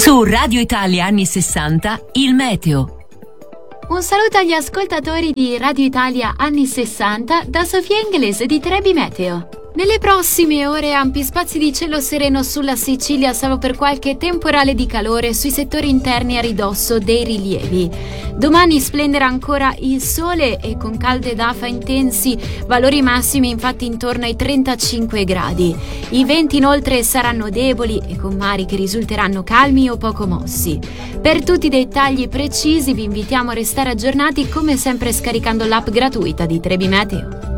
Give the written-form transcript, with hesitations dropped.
Su Radio Italia anni 60, il meteo. Un saluto agli ascoltatori di Radio Italia anni 60 da Sofia Inglese di Trebi Meteo. Nelle prossime ore ampi spazi di cielo sereno sulla Sicilia, salvo per qualche temporale di calore sui settori interni a ridosso dei rilievi. Domani splenderà ancora il sole e con calde d'afa intensi, valori massimi infatti intorno ai 35 gradi. I venti inoltre saranno deboli e con mari che risulteranno calmi o poco mossi. Per tutti i dettagli precisi vi invitiamo a restare aggiornati come sempre scaricando l'app gratuita di Trebi Meteo.